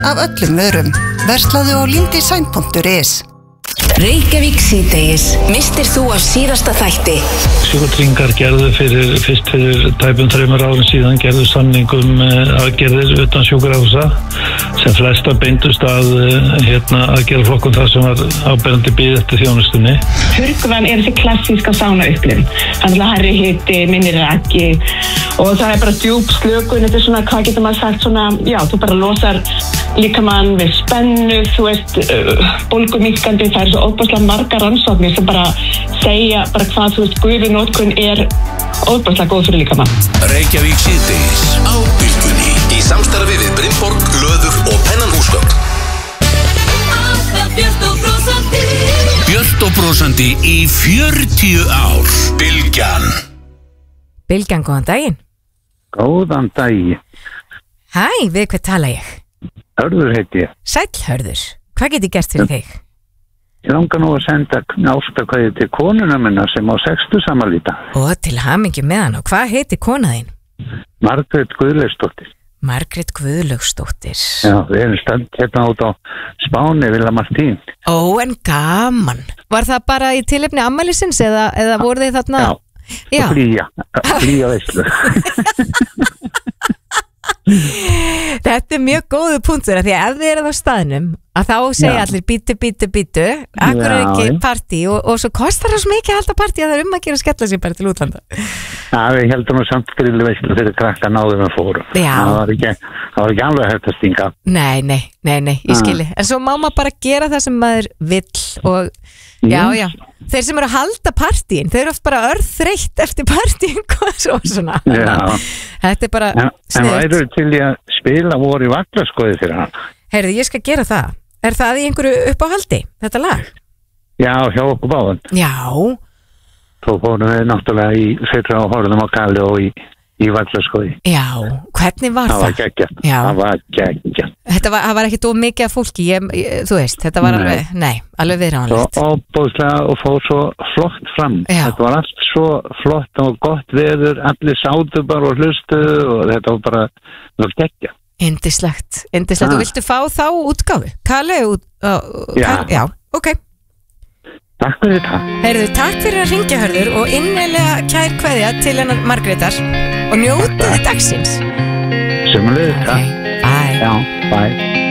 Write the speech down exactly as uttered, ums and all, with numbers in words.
af öllum vörum. Verslaðu á lindesign punktur is. Reykjavík síðdegis. Mistir þú af síðasta þætti? Sjúkratryggingar gerðu fyrir, fyrst fyrir tæpum þreymur árin síðan gerðu samningum aðgerðir utan sjúkrahúsa sem flesta beindust að hérna, aðgerðaflokkum þar sem var áberandi bið eftir þjónustunni. Hurguvan er þessi klassíska sánaupplifun. Þannig að herri hiti, minni raki og það er bara djúp slökun. Þetta er svona, hvað getur maður sagt, svona, já, þú bara losar líkamann við spennu, þú veist, uh, bólguminnkandi, það er svo óbúslega margar rannsóknir sem bara segja bara hvað, þú veist, gufunotkun er óbúslega góð fyrir líkamann. Reykjavík síðdegis á Bylgjunni í samstarfi við Brynborg, Löður og Pennan húsgögn. Björt og brósandi í fjörutíu ár. Bylgjan. Bylgjan, góðan daginn. Góðan daginn. Hæ, við hvað tala ég? Hörður heiti ég. Sæll Hörður, hvað get ég gert fyrir þig? Ég langar nú að senda ástakvæði til konuna minna sem á sextugsafmæli samalíta. Og til hamingju með hann, og hvað heiti kona þín? Margrét Guðlaugsdóttir. Margrét Guðlaugsdóttir. Já, við erum stönd hérna út á Spáni, Villa Martín. Ó, en gaman. Var það bara í tilefni afmælisins eða, eða voru þið þarna? Já, Já. Flýja, flýja veislu. Þetta er mjög góðu punktur að því að ef þið eruð á staðnum að þá segja Já. allir bítu, bítu, bítu akkur er ekki partí og, og svo kostar það svo mikið að halda partí að það er um að gera skella sér bara til útlanda. Já, við heldum nú samt grillu veislu fyrir krakka náðum að fóru. Það var ekki, það var ekki alveg hægt að stinga. Nei, nei, nei, nei, ég skilji. En svo má maður bara gera það sem maður vill og já, já. Þeir sem eru að halda partíin, þeir eru oft bara örþreytt eftir partíin og svona. Já. Þetta er bara en, en væru til í að spila voru í vallaskoði fyrir hann? Heyrðu, ég skal gera það. Er það í einhverju uppáhaldi, þetta lag? Já, hjá okkur báðan. Já. Þá fórum við náttúrulega í fyrra og horfum á Galli og í, í vallaskoði. Já, hvernig var það? Það var geggjart. Það var geggjart. Þetta var, var ekki dó mikið af fólki, ég, ég, þú veist, þetta var nei. alveg, nei, alveg viðráðanlegt. Svo óbúslega og fór svo flott fram. Já. Þetta var allt svo flott og gott veður, allir sátu bara og hlustu og þetta var bara, það var geggjart. Indislegt, indislegt. Og viltu fá þá útgáfu? Kalli út, uh, já. Kall, já, ok. Takk fyrir þetta. Heyrðu, takk fyrir að ringja Hörður og innilega kær kveðja til hennar Margrétar og njótiði dagsins. Sömuleiðis, okay. Bye. Já, bye.